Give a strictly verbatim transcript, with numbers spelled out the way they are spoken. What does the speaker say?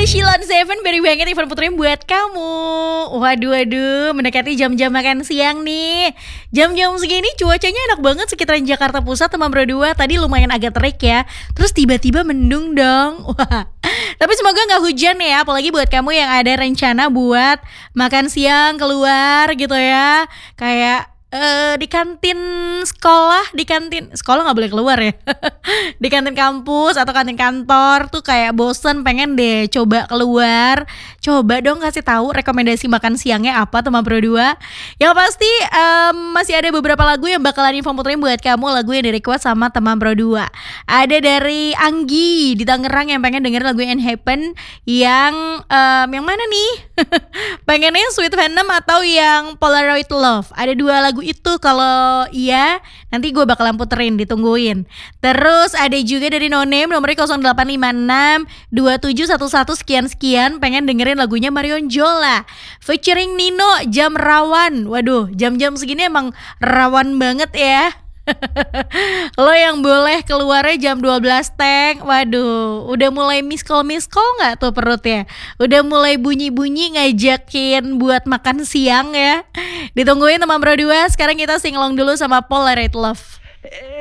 Shilon Seven beri banget Ivan Putri buat kamu. Waduh waduh, mendekati jam-jam makan siang nih. Jam-jam segini cuacanya enak banget sekitaran Jakarta Pusat teman berdua. Tadi lumayan agak terik ya. Terus tiba-tiba mendung dong. Wah. Tapi semoga nggak hujan ya, apalagi buat kamu yang ada rencana buat makan siang keluar gitu ya. Kayak Uh, di kantin sekolah, di kantin sekolah nggak boleh keluar ya. Di kantin kampus atau kantin kantor tuh kayak bosen, pengen deh coba keluar. Coba dong kasih tahu rekomendasi makan siangnya apa teman berdua. Yang pasti um, masih ada beberapa lagu yang bakalan Ivan puterin buat kamu, lagu yang di-request sama teman berdua. Ada dari Anggi di Tangerang yang pengen denger lagu In Heaven yang um, yang mana nih? Pengennya Sweet Venom atau yang Polaroid Love. Ada dua lagu itu, kalau iya nanti gue bakalan puterin, ditungguin. Terus ada juga dari No Name nomornya nol delapan lima enam dua tujuh satu satu sekian sekian, pengen dengerin lagunya Marion Jola featuring Nino, Jam Rawan. Waduh, jam-jam segini emang rawan banget ya. Lo yang boleh keluarnya jam dua belas teng. Waduh, udah mulai miss call miss call gak tuh perutnya? Udah mulai bunyi-bunyi ngajakin buat makan siang ya. Ditungguin teman berdua. Sekarang kita sing along dulu sama Polaroid Love.